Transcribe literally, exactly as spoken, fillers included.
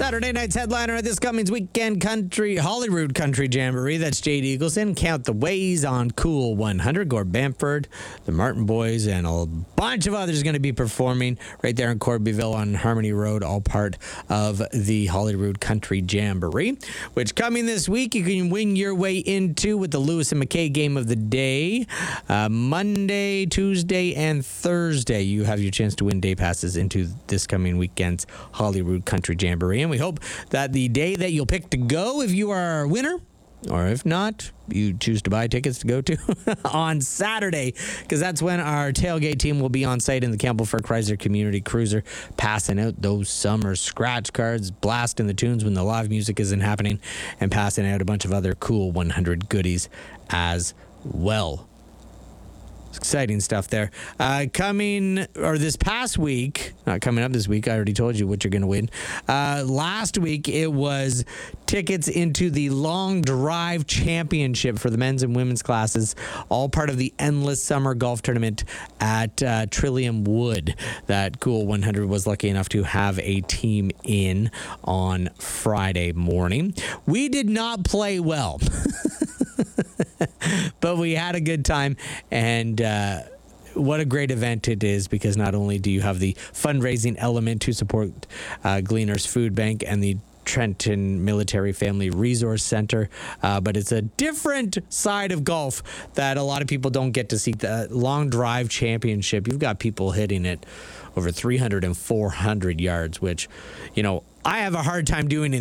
Saturday night's headliner at this coming weekend country Holyrood Country Jamboree. That's Jade Eagleson. Count the Ways on Cool one hundred. Gore Bamford, the Martin Boys, and a bunch of others going to be performing right there in Corbyville on Harmony Road, all part of the Holyrood Country Jamboree, which coming this week you can wing your way into with the Lewis and McKay game of the day. Uh, Monday, Tuesday, and Thursday, you have your chance to win day passes into this coming weekend's Holyrood Country Jamboree. And we hope that the day that you'll pick to go, if you are a winner, or if not, you choose to buy tickets to go to on Saturday, because that's when our tailgate team will be on site in the Campbellford Chrysler Community Cruiser, passing out those summer scratch cards, blasting the tunes when the live music isn't happening, and passing out a bunch of other cool one hundred goodies as well. Exciting stuff there. Uh, coming, or this past week, not coming up this week, I already told you what you're going to win. Uh, last week, it was tickets into the Long Drive Championship for the men's and women's classes, all part of the Endless Summer Golf Tournament at uh, Trillium Wood. That Cool one hundred was lucky enough to have a team in on Friday morning. We did not play well. But we had a good time, and uh, what a great event it is, because not only do you have the fundraising element to support uh, Gleaners Food Bank and the Trenton Military Family Resource Center, uh, but it's a different side of golf that a lot of people don't get to see. The Long Drive Championship, you've got people hitting it over three hundred and four hundred yards, which, you know, I have a hard time doing in